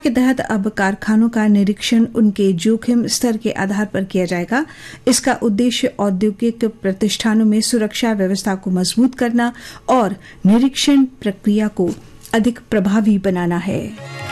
के तहत अब कारखानों का निरीक्षण उनके जोखिम स्तर के आधार पर किया जाएगा। इसका उद्देश्य औद्योगिक प्रतिष्ठानों में सुरक्षा व्यवस्था को मजबूत करना और निरीक्षण प्रक्रिया को अधिक प्रभावी बनाना है।